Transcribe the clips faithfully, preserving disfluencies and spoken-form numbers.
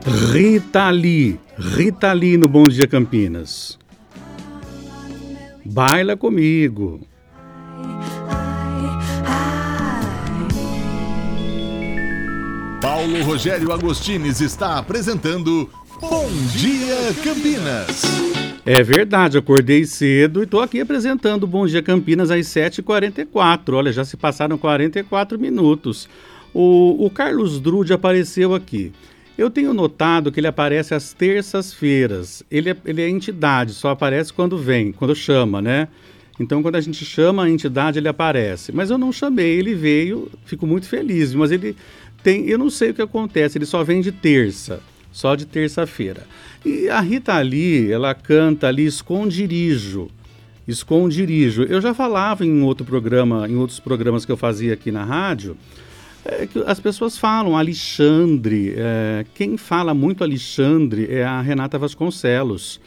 Rita Lee, Rita Lee no Bom Dia Campinas. Baila comigo. Paulo Rogério Agostines está apresentando Bom Dia Campinas. É verdade, acordei cedo e estou aqui apresentando o Bom Dia Campinas às sete e quarenta e quatro. Olha, já se passaram quarenta e quatro minutos. O, o Carlos Drude apareceu aqui. Eu tenho notado que ele aparece às terças-feiras. Ele é, ele é entidade, só aparece quando vem, quando chama, né? Então, quando a gente chama a entidade, ele aparece. Mas eu não chamei, ele veio, fico muito feliz. Mas ele tem, eu não sei o que acontece, ele só vem de terça, só de terça-feira. E a Rita Lee, ela canta ali Esconderijo. Esconderijo. Eu já falava em outro programa, em outros programas que eu fazia aqui na rádio, é que as pessoas falam Alexandre. É, quem fala muito Alexandre é a Renata Vasconcelos.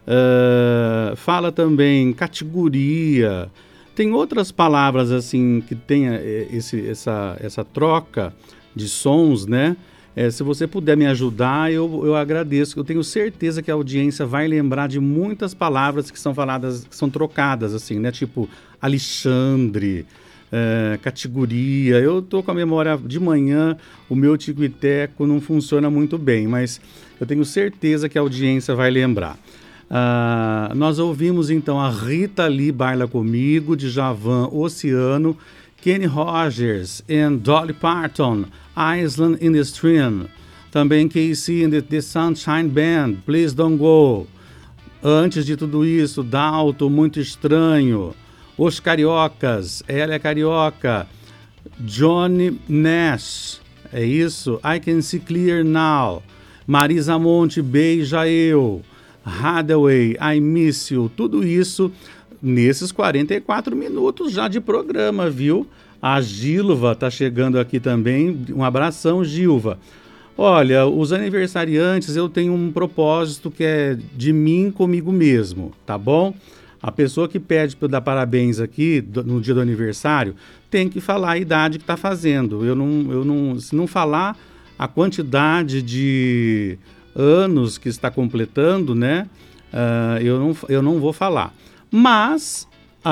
É, fala também categoria. Tem outras palavras assim que tem esse, essa, essa troca de sons, né? É, se você puder me ajudar, eu, eu agradeço. Eu tenho certeza que a audiência vai lembrar de muitas palavras que são faladas, que são trocadas, assim, né? Tipo Alexandre, é, categoria. Eu estou com a memória de manhã, o meu tico e teco não funciona muito bem, mas eu tenho certeza que a audiência vai lembrar. Uh, nós ouvimos então a Rita Lee, Baila Comigo, de Djavan, Oceano, Kenny Rogers e Dolly Parton, Island in the Stream. Também K C and the, the Sunshine Band, Please Don't Go. Antes de tudo isso, Dalton, Muito Estranho. Os Cariocas, Ela é Carioca. Johnny Nash, é isso? I Can See Clear Now. Marisa Monte, Beija Eu. Hathaway, I Miss You. Tudo isso nesses quarenta e quatro minutos já de programa, viu? A Gilva tá chegando aqui também. Um abração, Gilva. Olha, os aniversariantes, eu tenho um propósito que é de mim comigo mesmo, tá bom? A pessoa que pede para eu dar parabéns aqui no dia do aniversário tem que falar a idade que está fazendo. Eu não, eu não, se não falar a quantidade de anos que está completando, né? Uh, eu, não, eu não vou falar. Mas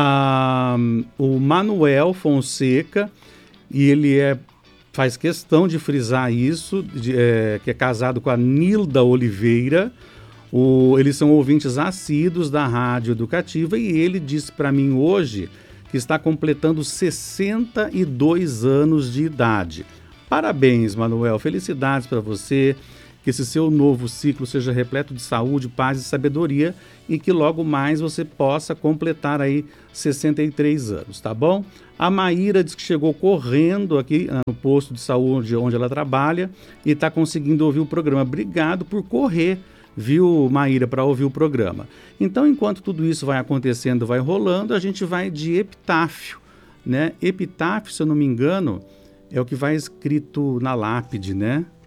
uh, o Manuel Fonseca, e ele é, faz questão de frisar isso, de, é, que é casado com a Nilda Oliveira. O, eles são ouvintes assíduos da Rádio Educativa e ele disse para mim hoje que está completando sessenta e dois anos de idade. Parabéns, Manuel. Felicidades para você. Que esse seu novo ciclo seja repleto de saúde, paz e sabedoria e que logo mais você possa completar aí sessenta e três anos, tá bom? A Maíra diz que chegou correndo aqui no posto de saúde onde ela trabalha e está conseguindo ouvir o programa. Obrigado por correr, viu, Maíra, para ouvir o programa. Então, enquanto tudo isso vai acontecendo, vai rolando, a gente vai de epitáfio, né? Epitáfio, se eu não me engano, é o que vai escrito na lápide, né?